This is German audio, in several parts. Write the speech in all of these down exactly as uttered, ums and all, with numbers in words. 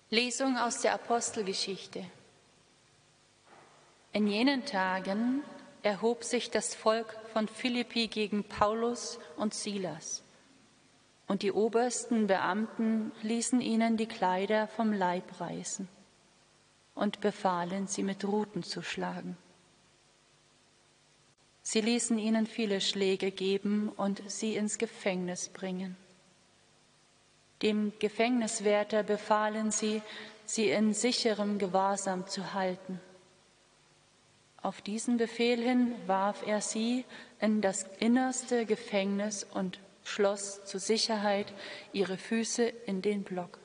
Lesung aus der Apostelgeschichte. In jenen Tagen erhob sich das Volk von Philippi gegen Paulus und Silas, und die obersten Beamten ließen ihnen die Kleider vom Leib reißen und befahlen, sie mit Ruten zu schlagen. Sie ließen ihnen viele Schläge geben und sie ins Gefängnis bringen. Dem Gefängniswärter befahlen sie, sie in sicherem Gewahrsam zu halten. Auf diesen Befehl hin warf er sie in das innerste Gefängnis und schloss zur Sicherheit ihre Füße in den Block.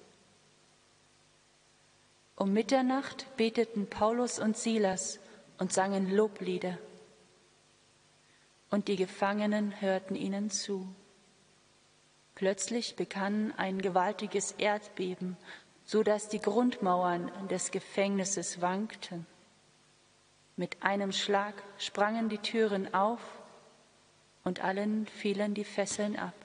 Um Mitternacht beteten Paulus und Silas und sangen Loblieder. Und die Gefangenen hörten ihnen zu. Plötzlich begann ein gewaltiges Erdbeben, so dass die Grundmauern des Gefängnisses wankten. Mit einem Schlag sprangen die Türen auf und allen fielen die Fesseln ab.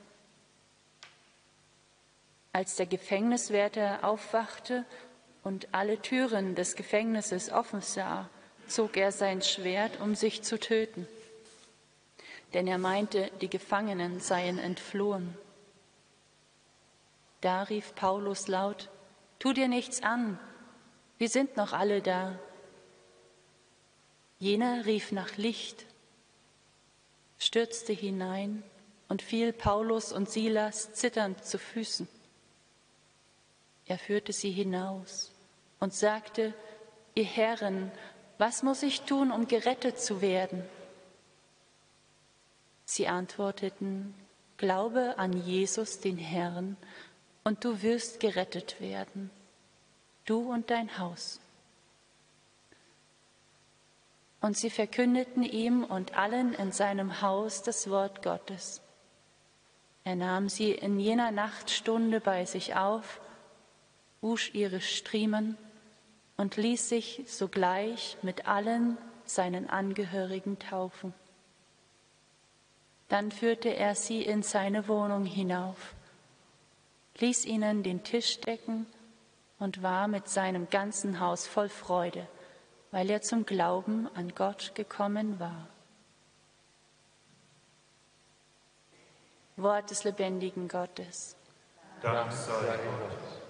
Als der Gefängniswärter aufwachte und alle Türen des Gefängnisses offen sah, zog er sein Schwert, um sich zu töten. Denn er meinte, die Gefangenen seien entflohen. Da rief Paulus laut: Tu dir nichts an, wir sind noch alle da. Jener rief nach Licht, stürzte hinein und fiel Paulus und Silas zitternd zu Füßen. Er führte sie hinaus und sagte: Ihr Herren, was muss ich tun, um gerettet zu werden? Sie antworteten: Glaube an Jesus, den Herrn, und du wirst gerettet werden, du und dein Haus. Und sie verkündeten ihm und allen in seinem Haus das Wort Gottes. Er nahm sie in jener Nachtstunde bei sich auf, wusch ihre Striemen und ließ sich sogleich mit allen seinen Angehörigen taufen. Dann führte er sie in seine Wohnung hinauf, ließ ihnen den Tisch decken und war mit seinem ganzen Haus voll Freude, weil er zum Glauben an Gott gekommen war. Wort des lebendigen Gottes. Dank sei Gott.